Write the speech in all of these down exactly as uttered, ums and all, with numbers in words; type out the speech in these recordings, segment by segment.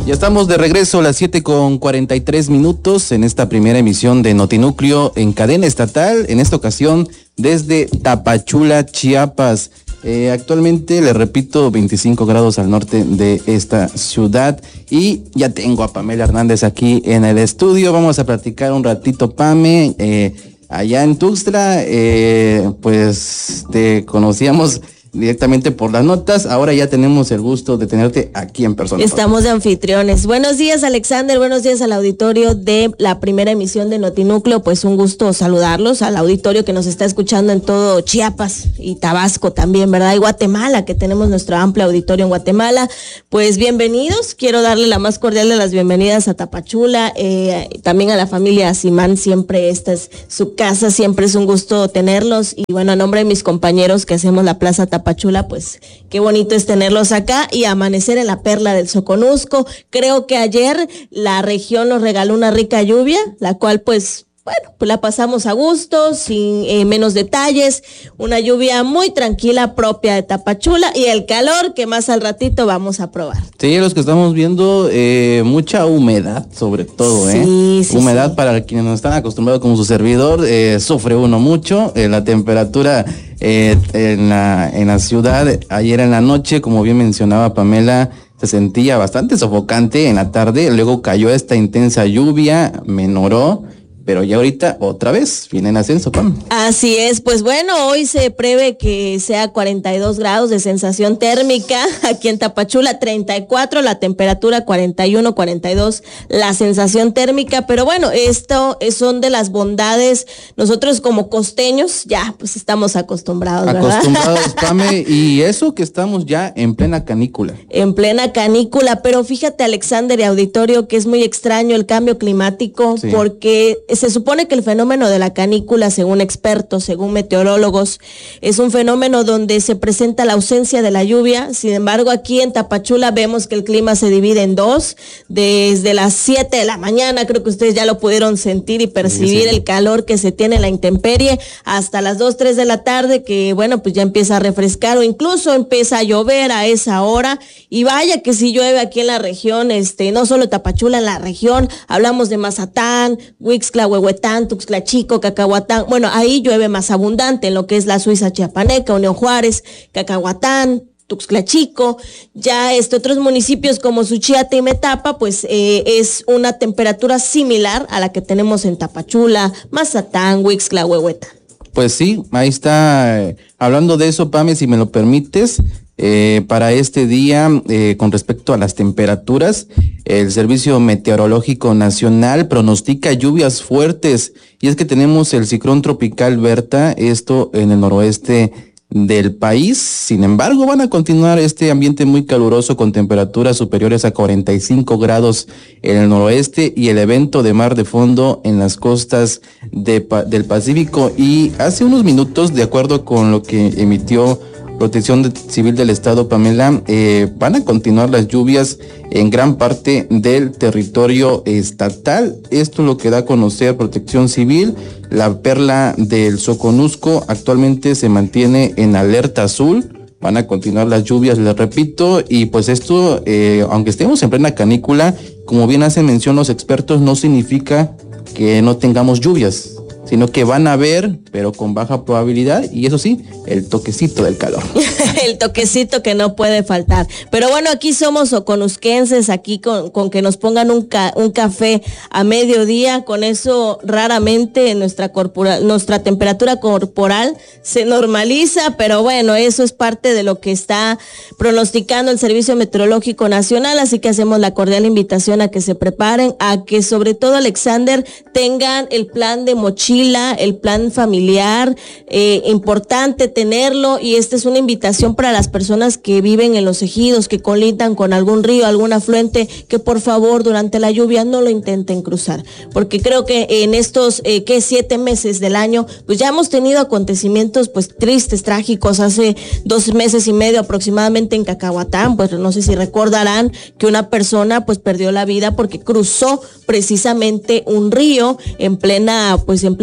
Ya estamos de regreso a las siete con cuarenta y tres minutos en esta primera emisión de Notinúcleo en cadena estatal, en esta ocasión desde Tapachula, Chiapas. Eh, actualmente, le repito, veinticinco grados al norte de esta ciudad y ya tengo a Pamela Hernández aquí en el estudio. Vamos a platicar un ratito, Pame. Eh, allá en Tuxtla, eh, pues te conocíamos directamente por las notas, ahora ya tenemos el gusto de tenerte aquí en persona. Estamos de anfitriones. Buenos días, Alexander, buenos días al auditorio de la primera emisión de Notinúcleo, pues un gusto saludarlos, al auditorio que nos está escuchando en todo Chiapas y Tabasco también, ¿verdad? Y Guatemala, que tenemos nuestro amplio auditorio en Guatemala, pues bienvenidos, quiero darle la más cordial de las bienvenidas a Tapachula, eh, también a la familia Simán, siempre esta es su casa, siempre es un gusto tenerlos, y bueno, a nombre de mis compañeros que hacemos la Plaza Tapachula, Tapachula, pues qué bonito es tenerlos acá y amanecer en la perla del Soconusco. Creo que ayer la región nos regaló una rica lluvia, la cual pues bueno, pues la pasamos a gusto, sin eh, menos detalles, una lluvia muy tranquila propia de Tapachula y el calor que más al ratito vamos a probar. Sí, los que estamos viendo, eh, mucha humedad sobre todo, sí, ¿eh? Sí, humedad sí. Para quienes no están acostumbrados como su servidor, eh, sufre uno mucho, eh, la temperatura eh, en, la, en la ciudad, ayer en la noche, como bien mencionaba Pamela, se sentía bastante sofocante en la tarde, luego cayó esta intensa lluvia, menoró, pero ya ahorita otra vez viene en ascenso, Pam. Así es, pues bueno, hoy se prevé que sea cuarenta y dos grados de sensación térmica aquí en Tapachula, treinta y cuatro la temperatura, cuarenta y uno, cuarenta y dos la sensación térmica, pero bueno, esto son de las bondades, nosotros como costeños ya pues estamos acostumbrados, ¿verdad? Acostumbrados, Pame, y eso que estamos ya en plena canícula. En plena canícula, pero fíjate, Alexander y auditorio, que es muy extraño el cambio climático, sí. Porque se supone que el fenómeno de la canícula, según expertos, según meteorólogos, es un fenómeno donde se presenta la ausencia de la lluvia. Sin embargo, aquí en Tapachula vemos que el clima se divide en dos, desde las siete de la mañana, creo que ustedes ya lo pudieron sentir y percibir, sí, sí. El calor que se tiene en la intemperie, hasta las dos, tres de la tarde, que bueno, pues ya empieza a refrescar o incluso empieza a llover a esa hora, y vaya que si llueve aquí en la región, este, no solo Tapachula, en la región, hablamos de Mazatán, Huixtla, Huehuetán, Tuxtla Chico, Cacahuatán, bueno, ahí llueve más abundante en lo que es la Suiza Chiapaneca, Unión Juárez, Cacahuatán, Tuxtla Chico, ya este, otros municipios como Suchiate y Metapa, pues eh, es una temperatura similar a la que tenemos en Tapachula, Mazatán, Huixtla, Huehuetán. Pues sí, ahí está, eh, hablando de eso, Pame, si me lo permites, eh, para este día, eh, con respecto a las temperaturas, el Servicio Meteorológico Nacional pronostica lluvias fuertes, y es que tenemos el ciclón tropical Berta, esto en el noroeste del país. Sin embargo, van a continuar este ambiente muy caluroso con temperaturas superiores a cuarenta y cinco grados en el noroeste y el evento de mar de fondo en las costas de, del Pacífico. Y hace unos minutos, de acuerdo con lo que emitió Protección Civil del Estado, Pamela, eh, van a continuar las lluvias en gran parte del territorio estatal. Esto es lo que da a conocer Protección Civil. La perla del Soconusco actualmente se mantiene en alerta azul. Van a continuar las lluvias, les repito, y pues esto, eh, aunque estemos en plena canícula, como bien hacen mención los expertos, no significa que no tengamos lluvias, sino que van a haber, pero con baja probabilidad, y eso sí, el toquecito del calor. El toquecito que no puede faltar. Pero bueno, aquí somos soconusquenses, aquí con, con que nos pongan un, ca, un café a mediodía, con eso raramente nuestra, corpora, nuestra temperatura corporal se normaliza, pero bueno, eso es parte de lo que está pronosticando el Servicio Meteorológico Nacional, así que hacemos la cordial invitación a que se preparen, a que sobre todo, Alexander, tengan el plan de mochila, el plan familiar, eh, importante tenerlo, y esta es una invitación para las personas que viven en los ejidos, que colindan con algún río, algún afluente, que por favor durante la lluvia no lo intenten cruzar, porque creo que en estos, eh, que siete meses del año, pues ya hemos tenido acontecimientos pues tristes, trágicos. Hace dos meses y medio aproximadamente en Cacahuatán, pues no sé si recordarán que una persona pues perdió la vida porque cruzó precisamente un río en plena, pues en plena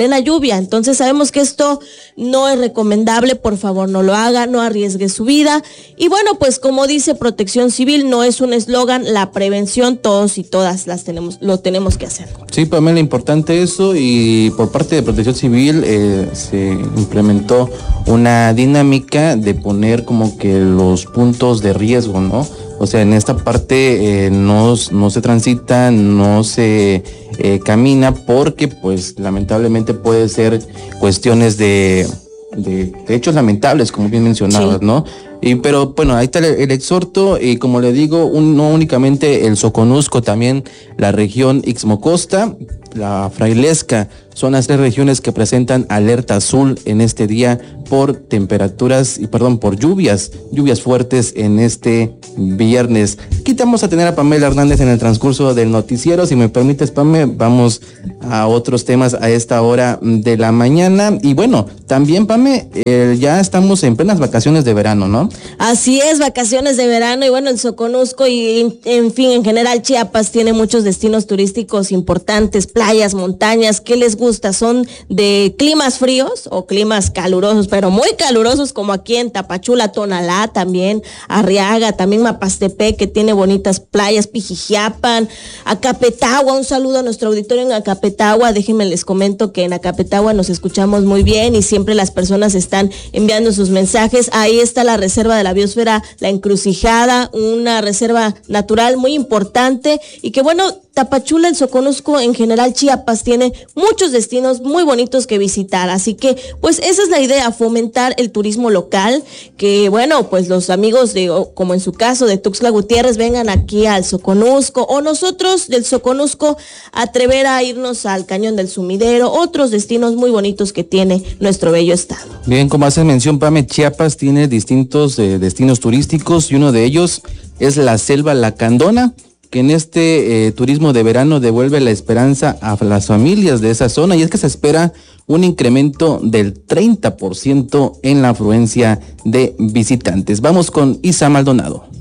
plena lluvia. Entonces sabemos que esto no es recomendable, por favor no lo haga, no arriesgue su vida. Y bueno, pues como dice Protección Civil, no es un eslogan, la prevención todos y todas las tenemos, lo tenemos que hacer. Sí, Pamela, importante eso, y por parte de Protección Civil eh, se implementó una dinámica de poner como que los puntos de riesgo, ¿no? O sea, en esta parte eh, no, no se transita, no se eh, camina porque pues lamentablemente puede ser cuestiones de, de, de hechos lamentables, como bien mencionabas, sí. ¿no? Y, pero bueno, ahí está el, el exhorto, y como le digo, un, no únicamente el Soconusco, también la región Ixmocosta, la Frailesca, son las tres regiones que presentan alerta azul en este día por temperaturas, y perdón, por lluvias, lluvias fuertes en este viernes. Aquí vamos a tener a Pamela Hernández en el transcurso del noticiero. Si me permites, Pame, vamos a otros temas a esta hora de la mañana. Y bueno, también, Pame, eh, ya estamos en plenas vacaciones de verano, ¿no? Así es, vacaciones de verano, y bueno, el Soconusco y en fin, en general Chiapas tiene muchos destinos turísticos importantes, playas, montañas. ¿Qué les gusta? ¿Son de climas fríos o climas calurosos, pero muy calurosos, como aquí en Tapachula, Tonalá, también Arriaga, también Mapastepec, que tiene bonitas playas, Pijijiapan, Acapetagua? Un saludo a nuestro auditorio en Acapetagua. Déjenme les comento que en Acapetagua nos escuchamos muy bien y siempre las personas están enviando sus mensajes. Ahí está la reserva de la biosfera La Encrucijada, una reserva natural muy importante, y que bueno, Tapachula, el Soconusco, en general Chiapas, tiene muchos destinos muy bonitos que visitar. Así que, pues esa es la idea, fomentar el turismo local, que bueno, pues los amigos de, como en su caso de Tuxtla Gutiérrez, vengan aquí al Soconusco, o nosotros del Soconusco atrever a irnos al Cañón del Sumidero, otros destinos muy bonitos que tiene nuestro bello estado. Bien, como hace mención, Pame, Chiapas tiene distintos eh, destinos turísticos, y uno de ellos es la Selva Lacandona, que en este eh, turismo de verano devuelve la esperanza a las familias de esa zona, y es que se espera un incremento del treinta por ciento en la afluencia de visitantes. Vamos con Isa Maldonado.